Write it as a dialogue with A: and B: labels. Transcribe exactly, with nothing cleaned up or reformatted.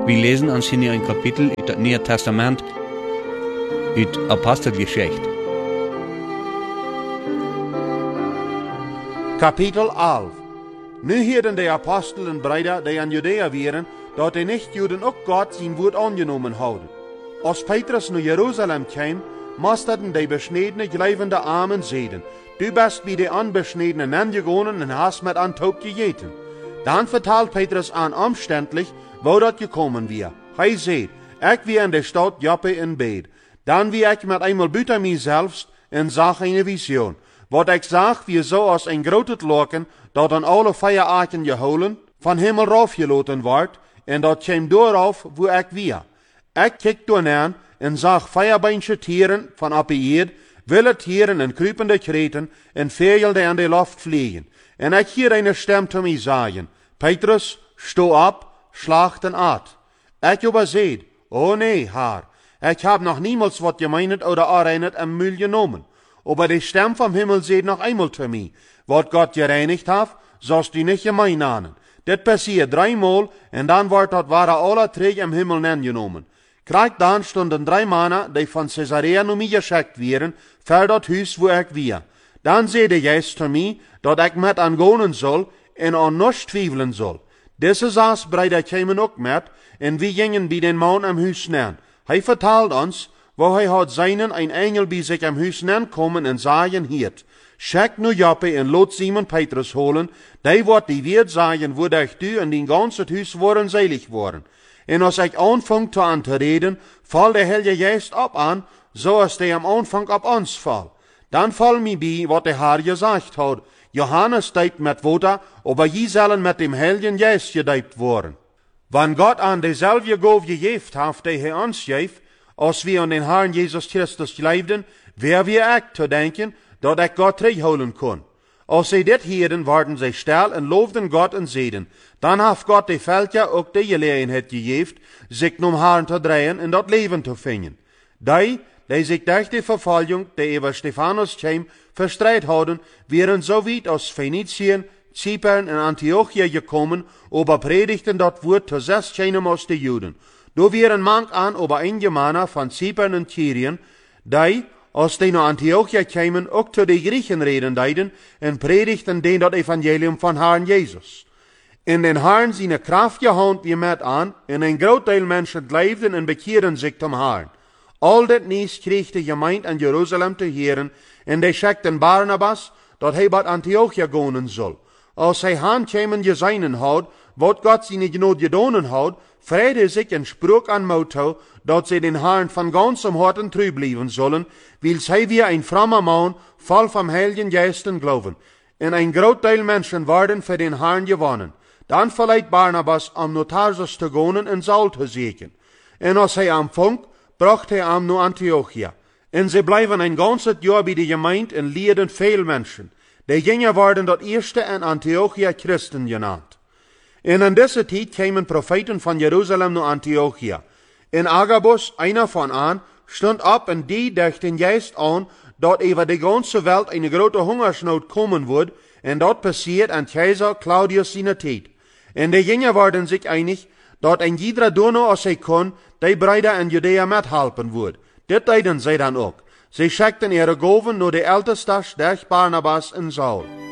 A: Wir lesen uns hier ein Kapitel uit het Nieuwe Testament, uit Apostelgeschichte.
B: Kapitel elf. Nu hielden de apostelen breida die aan Judea waren, dat de nicht-Juden ook God zijn woord aangenomen hadden. Als Petrus naar Jeruzalem kwam, moesten de besnedene gelijvende armen zeden. Du bist bij de onbesnedenen aangegaan en hast met aan Taub gegeten. Dan vertelt Petrus aan omständlich, wo dat gekommen wir. Hij zei, ik wie in de stad Joppe in bed. Dan wie ik met eenmaal buiten mijzelf en zag een visioen. Wat ik zag, wie zo als een groot loken, dat aan alle vijeraken geholen, van hemel raufgeloten wordt, en dat kwam dooraf, wo ik wie. Ik keek toen aan, en zag vijerbeintje tieren van op de eerd, wilde tieren en kruipende kreten, en vogels die aan de lucht vliegen. En ik hier een stem te mij zeggen, Petrus, sto op, slacht en at. Ik überzeed, oh nee, haar, ik heb nog niemals wat gemeinet oder arreinet am Müll genomen. Aber die Stem vom Himmel seht noch einmal zu mir. Wat Gott gereinigt hat, sollst du nicht gemein nahen. Das passiert dreimal, und dann wird das wahre alle drei im Himmel genommen. Gleich dann stunden drei Männer, die von Caesarea nur mir geschickt wären, für das Haus, wo ich wir. Dann seht ihr jetzt zu mir, dass ich mit angehen soll, und an nichts zweifeln soll. Diese Saas Brüder kämen auch mit, und wir gingen bei den Mann am Haus nähen. Er vertelt uns, wo hij had seinen ein Engel bij zich am Huis kommen en sagen hiert, schick nu Joppe en lot Simon Petrus holen, die wordt die wird sagen, wo dich du en die ganze Huis worden selig worden. En als ik aanvang te aan te reden, val de Heilige Geest op aan, zoals die am Anfang op ons val. Dan val mi bij wat de Herr gesagt had, Johannes deibt met Water, aber je zullen met dem Heiligen Geist gedeibt worden. Wann Gott an dezelfde Gauf gegeven heeft, die hij ons geeft, als wir an den Herrn Jesus Christus geloofden, wer wir echt te denken, dat ik God terugholen kon. Als zij dit hielden, werden zij stil en loofden God en zeiden, dan heeft God de Veldje ook de gelegenheid gegeven, zich naar Herrn te draaien en dat leven te vinden. Die, die zich durch de vervolging, die over Stephanus kwam, verstrijd hadden, waren zo weit aus Phoeniciën, Zypern en Antiochia gekommen, aber predigten dat woord te zes keinem aus de Juden. Do waren mank aan over een Männer van Zypern en Tyrien, die, als die naar Antiochia kwamen, ook tot de Griechen reden deiden en predigten den dat evangelium van Herrn Jesus. In den Herrn zijn kracht gehand wie met aan, en een groot deel mensen geloofden en bekeerden zich zum Herrn. Al dit nieuws kreeg de gemeente in Jeruzalem te heren, en die schickten Barnabas, dat hij bij Antiochia gaan zal. Als hij han kwamen gezeinen had, wat God zijn genood gedonen had, vrede zich en sprak aan Motto, dat zij den Herrn van ganzem harten treu blijven zullen, weil zij wie een frommer man vol vom Heiligen Geisten geloven. En een groot deel mensen worden voor den Herrn gewonnen. Dan verleiht Barnabas am Notarsus te gaan en Saul te zeken. En als hij aanvang, bracht hij am naar Antiochia. En ze blijven een ganzes jaar bij de gemeente en leerden veel mensen. Die gingen worden dat eerste in Antiochia Christen genaamd. En in deze tijd kwamen Propheten van Jeruzalem naar Antiochia. En Agabus, einer van aan, stond op en die durch den Geist aan, dat over de ganze Welt een grote hongersnood komen wordt, en dat passiert aan Keizer Claudius zijn tijd. En die gingen worden zich einig, dat een jeder doen als hij kon, die Brüder in Judea methelpen wordt. Dit deden zij dan ook. Zij schickten ihre Goven naar de Ältestas durch Barnabas en Saul.